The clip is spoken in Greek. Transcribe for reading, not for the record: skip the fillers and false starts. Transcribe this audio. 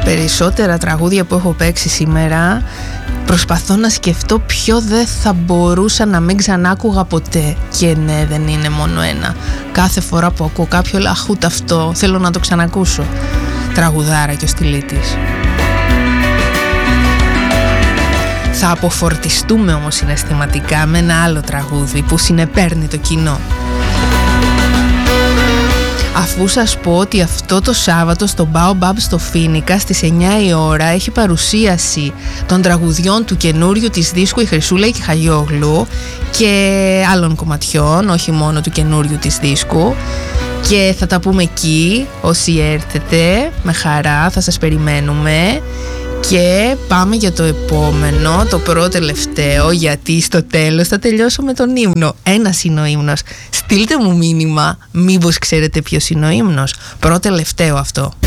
περισσότερα τραγούδια που έχω παίξει σήμερα προσπαθώ να σκεφτώ ποιο δεν θα μπορούσα να μην ξανά άκουγα ποτέ. Και ναι, δεν είναι μόνο ένα. Κάθε φορά που ακούω κάποιο λέω αχ, ούτε αυτό θέλω να το ξανακούσω. Τραγουδάρα και ο Στυλίτης. Θα αποφορτιστούμε όμως συναισθηματικά με ένα άλλο τραγούδι που συνεπέρνει το κοινό. Αφού σας πω ότι αυτό το Σάββατο στο Baobab στο Φοίνικα στις 9 η ώρα έχει παρουσίαση των τραγουδιών του καινούριου της δίσκου η Χρυσούλα Κιχαγιόγλου και άλλων κομματιών, όχι μόνο του καινούριου της δίσκου, και θα τα πούμε εκεί. Όσοι έρθετε, με χαρά θα σας περιμένουμε. Και πάμε για το επόμενο, το πρώτο τελευταίο, γιατί στο τέλος θα τελειώσω με τον ύμνο. Ένας είναι ο ύμνος. Στείλτε μου μήνυμα, μήπως ξέρετε ποιος είναι ο ύμνος. Πρώτο τελευταίο αυτό.